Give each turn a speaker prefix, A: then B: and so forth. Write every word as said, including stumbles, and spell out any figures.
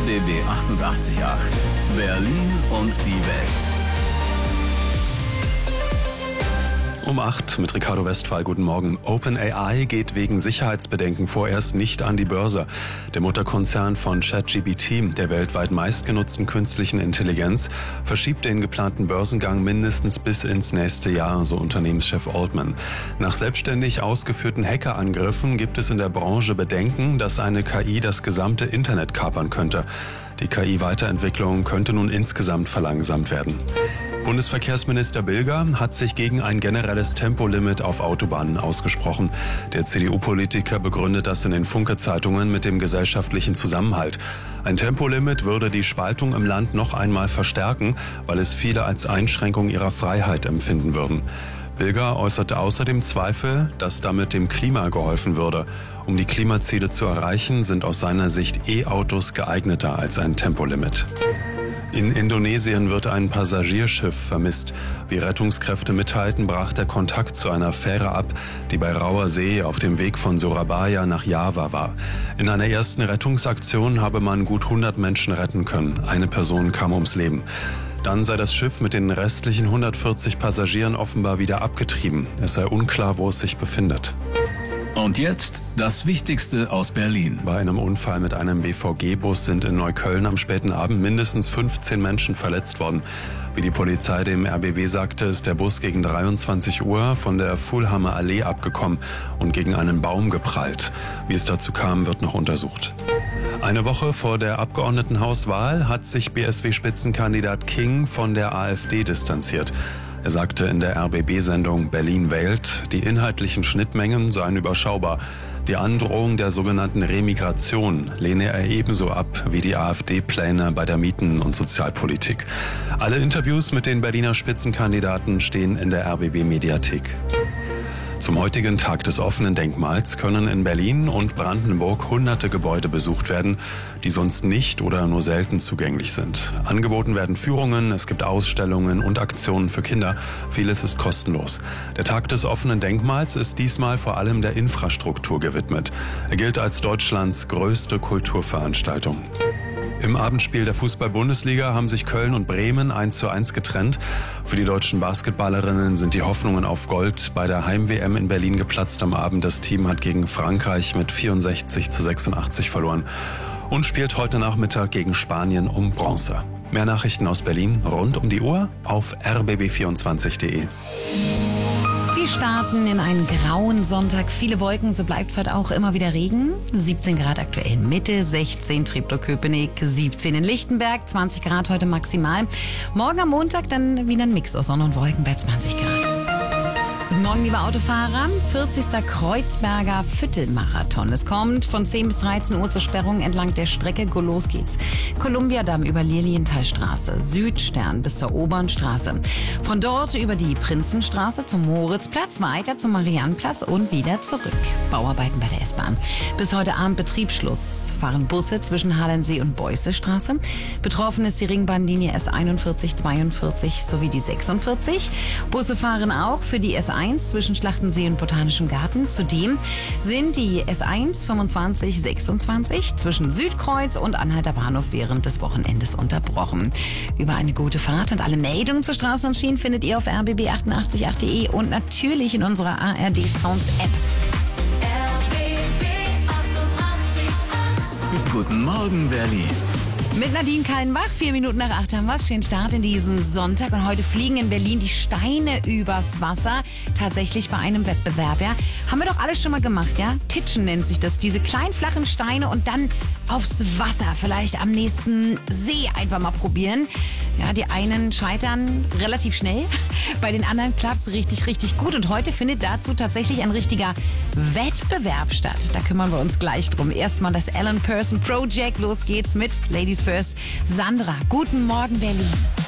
A: B B achtundachtzig Komma acht. Berlin und die Welt.
B: Um acht mit Ricardo Westphal. Guten Morgen. OpenAI geht wegen Sicherheitsbedenken vorerst nicht an die Börse. Der Mutterkonzern von ChatGPT, der weltweit meistgenutzten künstlichen Intelligenz, verschiebt den geplanten Börsengang mindestens bis ins nächste Jahr, so Unternehmenschef Altman. Nach selbstständig ausgeführten Hackerangriffen gibt es in der Branche Bedenken, dass eine K I das gesamte Internet kapern könnte. Die K I-Weiterentwicklung könnte nun insgesamt verlangsamt werden. Bundesverkehrsminister Bilger hat sich gegen ein generelles Tempolimit auf Autobahnen ausgesprochen. Der C D U-Politiker begründet das in den Funke-Zeitungen mit dem gesellschaftlichen Zusammenhalt. Ein Tempolimit würde die Spaltung im Land noch einmal verstärken, weil es viele als Einschränkung ihrer Freiheit empfinden würden. Bilger äußerte außerdem Zweifel, dass damit dem Klima geholfen würde. Um die Klimaziele zu erreichen, sind aus seiner Sicht E-Autos geeigneter als ein Tempolimit. In Indonesien wird ein Passagierschiff vermisst. Wie Rettungskräfte mitteilten, brach der Kontakt zu einer Fähre ab, die bei rauer See auf dem Weg von Surabaya nach Java war. In einer ersten Rettungsaktion habe man gut hundert Menschen retten können. Eine Person kam ums Leben. Dann sei das Schiff mit den restlichen hundertvierzig Passagieren offenbar wieder abgetrieben. Es sei unklar, wo es sich befindet.
A: Und jetzt das Wichtigste aus Berlin.
B: Bei einem Unfall mit einem B V G-Bus sind in Neukölln am späten Abend mindestens fünfzehn Menschen verletzt worden. Wie die Polizei dem R B B sagte, ist der Bus gegen dreiundzwanzig Uhr von der Fulhammer Allee abgekommen und gegen einen Baum geprallt. Wie es dazu kam, wird noch untersucht. Eine Woche vor der Abgeordnetenhauswahl hat sich B S W-Spitzenkandidat King von der AfD distanziert. Er sagte in der R B B-Sendung Berlin wählt, die inhaltlichen Schnittmengen seien überschaubar. Die Androhung der sogenannten Remigration lehne er ebenso ab wie die AfD-Pläne bei der Mieten- und Sozialpolitik. Alle Interviews mit den Berliner Spitzenkandidaten stehen in der R B B-Mediathek. Zum heutigen Tag des offenen Denkmals können in Berlin und Brandenburg hunderte Gebäude besucht werden, die sonst nicht oder nur selten zugänglich sind. Angeboten werden Führungen, es gibt Ausstellungen und Aktionen für Kinder. Vieles ist kostenlos. Der Tag des offenen Denkmals ist diesmal vor allem der Infrastruktur gewidmet. Er gilt als Deutschlands größte Kulturveranstaltung. Im Abendspiel der Fußball-Bundesliga haben sich Köln und Bremen eins zu eins getrennt. Für die deutschen Basketballerinnen sind die Hoffnungen auf Gold bei der Heim-W M in Berlin geplatzt am Abend. Das Team hat gegen Frankreich mit vierundsechzig zu sechsundachtzig verloren und spielt heute Nachmittag gegen Spanien um Bronze. Mehr Nachrichten aus Berlin rund um die Uhr auf r b b vierundzwanzig punkt de.
C: Wir starten in einen grauen Sonntag. Viele Wolken, so bleibt es heute auch immer wieder Regen. siebzehn Grad aktuell Mitte, sechzehn Treptow-Köpenick, siebzehn in Lichtenberg, zwanzig Grad heute maximal. Morgen am Montag dann wieder ein Mix aus Sonne und Wolken bei zwanzig Grad. Guten Morgen, liebe Autofahrer. vierzigster Kreuzberger Viertelmarathon. Es kommt von zehn bis dreizehn Uhr zur Sperrung entlang der Strecke. Los geht's. Kolumbiadamm über Lilienthalstraße, Südstern bis zur Obernstraße. Von dort über die Prinzenstraße zum Moritzplatz, weiter zum Mariannplatz und wieder zurück. Bauarbeiten bei der S-Bahn. Bis heute Abend Betriebsschluss. Fahren Busse zwischen Halensee und Beußestraße. Betroffen ist die Ringbahnlinie S einundvierzig, zweiundvierzig sowie die sechsundvierzig. Busse fahren auch für die S eins zwischen Schlachtensee und Botanischem Garten. Zudem sind die S eins, fünfundzwanzig, sechsundzwanzig zwischen Südkreuz und Anhalter Bahnhof während des Wochenendes unterbrochen. Über eine gute Fahrt und alle Meldungen zu Straßen und Schienen findet ihr auf r b b achtundachtzig punkt acht punkt de und natürlich in unserer A R D Sounds App.
A: R B B achtundachtzig Komma acht. Guten Morgen, Berlin.
C: Mit Nadine Kallenbach, vier Minuten nach acht haben wir es. Schönen Start in diesen Sonntag. Und heute fliegen in Berlin die Steine übers Wasser. Tatsächlich bei einem Wettbewerb, ja. Haben wir doch alles schon mal gemacht, ja? Titschen nennt sich das. Diese kleinen, flachen Steine und dann aufs Wasser. Vielleicht am nächsten See einfach mal probieren. Ja, die einen scheitern relativ schnell. Bei den anderen klappt es richtig, richtig gut. Und heute findet dazu tatsächlich ein richtiger Wettbewerb statt. Da kümmern wir uns gleich drum. Erstmal das Alan Person Project. Los geht's mit Ladies First. Sandra, guten Morgen, Berlin.